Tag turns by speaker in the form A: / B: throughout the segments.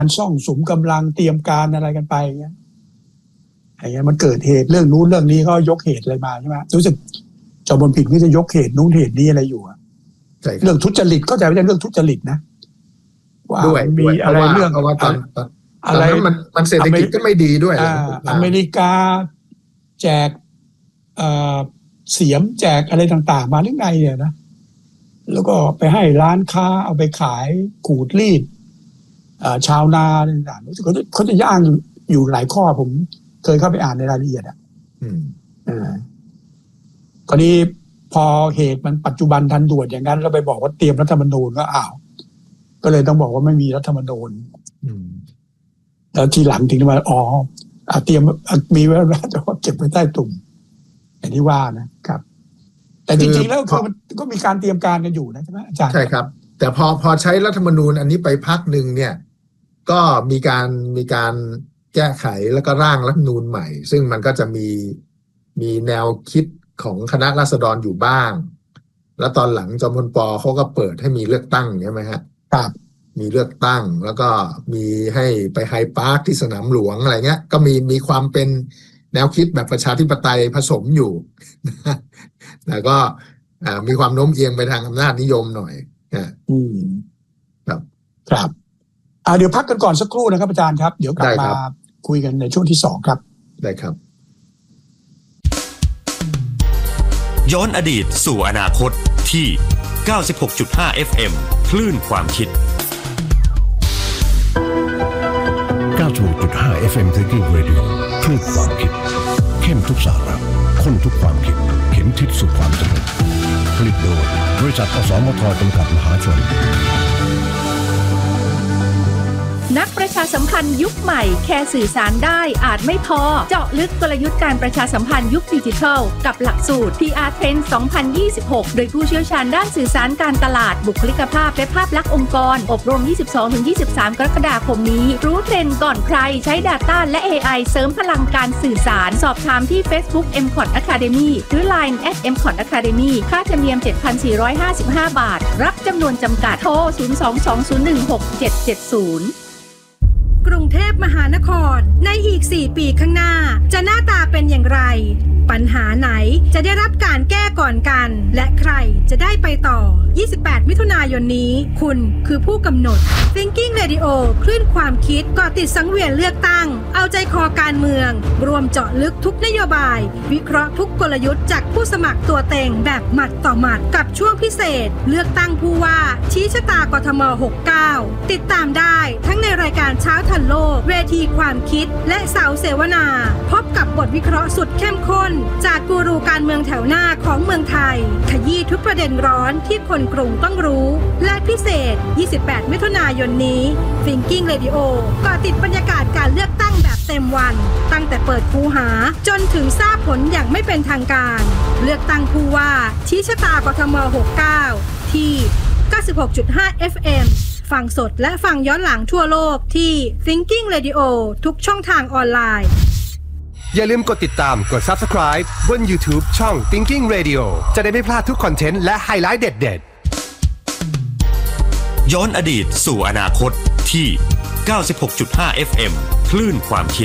A: ซ่องสุมกำลังเตรียมการอะไรกันไปอย่างเงี้ยมันเกิดเหตุเรื่องนู้นเรื่องนี้ก็ยกเหตุอะไรมาใช่ไหมรู้สึกจอมพลผิดก็จะยกเหตุนู้นเหตุนี้อะไรอยู่อะเรื่องทุจริตก็จะไม่ใช่เรื่องทุจริตนะว่ามีอะไรเรื่อง
B: อะไรมันเศรษฐกิจก็ไม่ดีด้วย
A: อเมริกาแจกเสียมแจกอะไรต่างๆมาเรื่องไงเนี่ยนะแล้วก็ไปให้ร้านค้าเอาไปขายขูดรีดชาวนาต่างๆเขาจะย่างอยู่หลายข้อผมเคยเข้าไปอ่านในรายละเอียดคราวนี้พอเหตุมันปัจจุบันทันด่วนอย่างนั้นเราไปบอกว่าเตรียมรัฐธรรมนูญก็ก็เลยต้องบอกว่าไม่มีรัฐธรรมนูญแล้วทีหลังถึงมาเตรียมมีไว้แล้วแต่ว่าเก็บไว้ใต้ตุ่มอย่างที่ว่านะครับแต่จริงๆแล้วคือมันก็มีการเตรียมการกันอยู่นะใช่ไหมอาจารย์
B: ใช่ครับแต่พอใช้รัฐธรรมนูญอันนี้ไปพักหนึ่งเนี่ยก็มีการแก้ไขแล้วก็ร่างรัฐธรรมนูญใหม่ซึ่งมันก็จะมีแนวคิดของคณะราษฎรอยู่บ้างแล้วตอนหลังจอมพลป.เขาก็เปิดให้มีเลือกตั้งใช่ไหมฮะ
A: ครับ
B: มีเลือกตั้งแล้วก็มีให้ไปไฮพาร์คที่สนามหลวงอะไรเงี้ยก็มีความเป็นแนวคิดแบบประชาธิปไตยผสมอยู่แล้วก็มีความโน้มเอียงไปทางอำนาจนิยมหน่อย
A: ครับเดี๋ยวพักกันก่อนสักครู่นะครับอาจารย์ครับเดี๋ยวกลับมาคุยกันในช่วงที่2ครับ
B: ได้ครับ
C: ย้อนอดีตสู่อนาคตที่ 96.5 FM คลื่นความคิด
D: 96.5 FM Thinking Radio คลื่นความคิดเข้มทุกสาระข้นทุกความคิดเข็มทิศสู่ความสำเร็จผลิตโดยบริษัทอสมทจำกัดมหาชน
E: นักประชาสัมพันธ์ยุคใหม่แค่สื่อสารได้อาจไม่พอเจาะลึกกลยุทธ์การประชาสัมพันธ์ยุคดิจิทัลกับหลักสูตร PR Trend 2026 โดยผู้เชี่ยวชาญด้านสื่อสารการตลาดบุคลิกภาพและภาพลักษณ์องค์กรอบรม 22-23 กรกฎาคมนี้รู้เทรนด์ก่อนใครใช้ Data และ AI เสริมพลังการสื่อสารสอบถามที่ Facebook MCOT Academy หรือ Line @MCOT Academy ค่าธรรมเนียม 7,455 บาทรับจำนวนจำกัดโทร 022-016-770
F: กรุงเทพมหานครในอีก4ปีข้างหน้าจะหน้าตาเป็นอย่างไรปัญหาไหนจะได้รับการแก้ก่อนกันและใครจะได้ไปต่อ28มิถุนายนนี้คุณคือผู้กำหนด Thinking Radio คลื่นความคิดก่อติดสังเวียนเลือกตั้งเอาใจคอการเมืองรวมเจาะลึกทุกนโยบายวิเคราะห์ทุกกลยุทธ์จากผู้สมัครตัวเต็งแบบหมัดต่อหมัดกับช่วงพิเศษเลือกตั้งผู้ว่าชี้ชะตากทม69ติดตามได้ทั้งในรายการเช้าทันโลกเวทีความคิดและเสาเสวนาพบกับบทวิเคราะห์สุดเข้มข้นจากกูรูการเมืองแถวหน้าของเมืองไทยขยี้ทุกประเด็นร้อนที่คนกรุงต้องรู้และพิเศษ28มิถุนายนนี้ Thinking Radio ก่อติดบรรยากาศการเลือกตั้งแบบเต็มวันตั้งแต่เปิดคูหาจนถึงทราบผลอย่างไม่เป็นทางการเลือกตั้งผู้ว่าชี้ชะตากทม69ที่ 96.5 FM ฟังสดและฟังย้อนหลังทั่วโลกที่ Thinking Radio ทุกช่องทางออนไลน์
G: อย่าลืมกดติดตามกด Subscribe บน YouTube ช่อง Thinking Radio จะได้ไม่พลาดทุกคอนเทนต์และไฮไลท์เด็ด
C: ๆย้อนอดีตสู่อนาคตที่ 96.5 FM คลื่นความคิด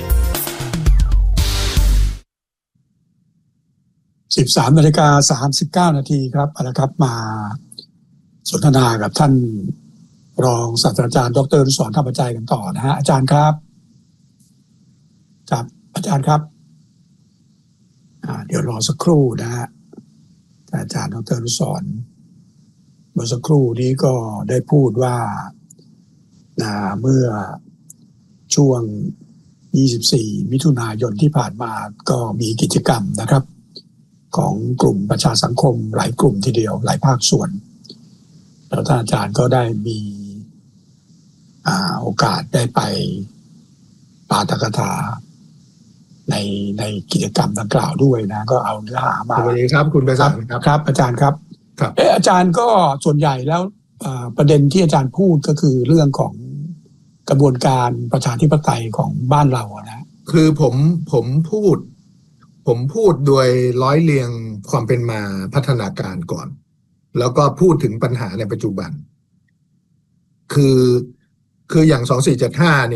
A: 13:39 นาทีครับเอาละครับมาสนทนากับท่านรองศาสตราจารย์ดร.อนุสรณ์ธรรมใจกันต่อนะฮะอาจารย์ครับครับอาจารย์ครับเดี๋ยวรอสักครู่นะฮะอาจารย์ดร.อนุสรณ์เมื่อสักครู่นี้ก็ได้พูดว่าเมื่อช่วง24มิถุนายนที่ผ่านมาก็มีกิจกรรมนะครับของกลุ่มประชาสังคมหลายกลุ่มทีเดียวหลายภาคส่วนแล้วท่านอาจารย์ก็ได้มีโอกาสได้ไปปาฐกถาในกิจกรรมดังกล่าวด้วยนะก็เอาเนื้อหามา
B: สวัสดีครับคุณไพศาล
A: ครับอาจารย์ครับอาจารย์ก็ส่วนใหญ่แล้วประเด็นที่อาจารย์พูดก็คือเรื่องของกระบวนการประชาธิปไตยของบ้านเรานะ
B: คือผมพูดโดยร้อยเรียงความเป็นมาพัฒนาการก่อนแล้วก็พูดถึงปัญหาในปัจจุบันคือคืออย่าง2475